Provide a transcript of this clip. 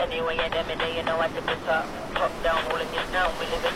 Anyway, you them in there, you know I tip it top. Top down, all in this now, we live